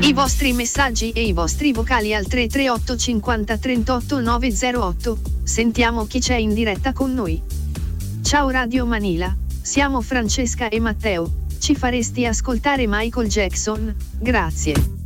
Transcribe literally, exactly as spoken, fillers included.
I vostri messaggi e i vostri vocali al tre tre otto cinquanta trentotto nove zero otto. Sentiamo chi c'è in diretta con noi. Ciao Radio Manila, siamo Francesca e Matteo. Ci faresti ascoltare Michael Jackson? Grazie.